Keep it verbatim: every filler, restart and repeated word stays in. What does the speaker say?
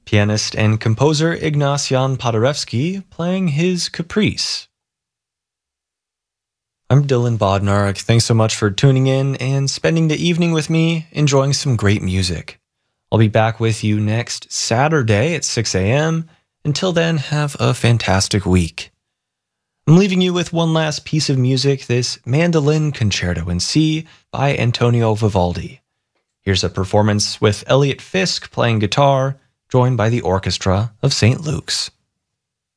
pianist and composer Ignatian Paderewski playing his Caprice. I'm Dylan Bodnar. Thanks so much for tuning in and spending the evening with me, enjoying some great music. I'll be back with you next Saturday at six a.m. Until then, have a fantastic week. I'm leaving you with one last piece of music, this Mandolin Concerto in C by Antonio Vivaldi. Here's a performance with Elliot Fisk playing guitar, joined by the orchestra of Saint Luke's.